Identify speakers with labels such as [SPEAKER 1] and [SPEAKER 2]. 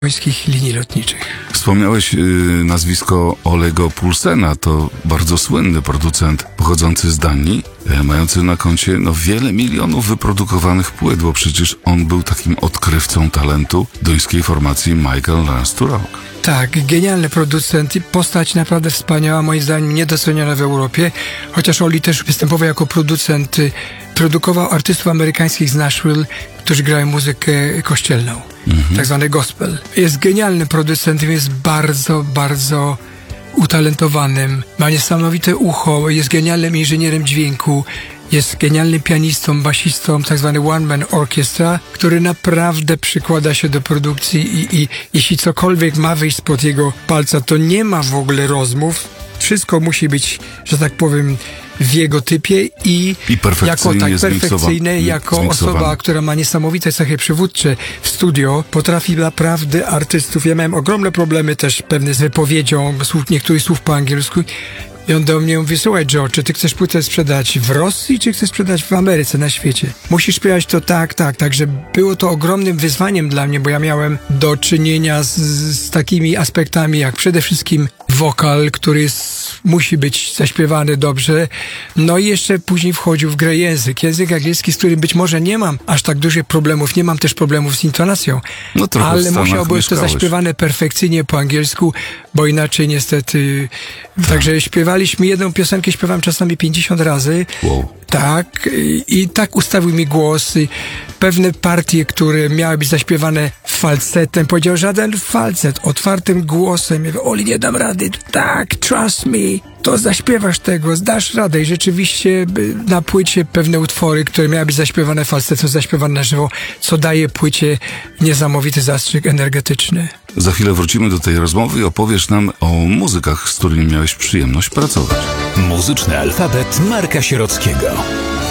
[SPEAKER 1] amerykańskich linii lotniczych.
[SPEAKER 2] Wspomniałeś nazwisko Olego Poulsena, to bardzo słynny producent pochodzący z Danii, mający na koncie wiele milionów wyprodukowanych płyt, bo przecież on był takim odkrywcą talentu duńskiej formacji Michael Learns to Rock.
[SPEAKER 1] Tak, genialny producent i postać naprawdę wspaniała, moim zdaniem niedoceniona w Europie, chociaż Oli też występował jako producent, produkował artystów amerykańskich z Nashville, którzy grają muzykę kościelną, tak zwany gospel. Jest genialnym producentem, jest bardzo, bardzo utalentowanym, ma niesamowite ucho, jest genialnym inżynierem dźwięku, jest genialnym pianistą, basistą, tak zwany one-man orchestra, który naprawdę przykłada się do produkcji i jeśli cokolwiek ma wyjść spod jego palca, to nie ma w ogóle rozmów. Wszystko musi być, że tak powiem, w jego typie i jako tak perfekcyjne, jako osoba, która ma niesamowite cechy przywódcze w studio, potrafi naprawdę artystów. Ja miałem ogromne problemy też pewne z wypowiedzią niektórych słów po angielsku. I on do mnie mówi: słuchaj Joe, czy ty chcesz płytę sprzedać w Rosji, czy chcesz sprzedać w Ameryce, na świecie? Musisz śpiewać to tak. Także było to ogromnym wyzwaniem dla mnie, bo ja miałem do czynienia z takimi aspektami, jak przede wszystkim wokal, który musi być zaśpiewany dobrze. No i jeszcze później wchodził w grę język angielski, z którym być może nie mam aż tak dużych problemów, nie mam też problemów z intonacją, ale musiało być to zaśpiewane perfekcyjnie po angielsku, bo inaczej niestety... Także śpiewaliśmy jedną piosenkę, śpiewałem czasami 50 razy.
[SPEAKER 2] Wow.
[SPEAKER 1] Tak, i tak ustawił mi głos. Pewne partie, które miały być zaśpiewane falsetem, powiedział: żaden falset, otwartym głosem. Ja mówię: Oli, nie dam rady. Tak, trust me, to zaśpiewasz tego, zdasz radę. I rzeczywiście na płycie pewne utwory, które miały być zaśpiewane falsetem, zaśpiewane na żywo, co daje płycie niesamowity zastrzyk energetyczny.
[SPEAKER 2] Za chwilę wrócimy do tej rozmowy i opowiesz nam o muzykach, z którymi miałeś przyjemność pracować.
[SPEAKER 3] Muzyczny alfabet Marka Sierockiego.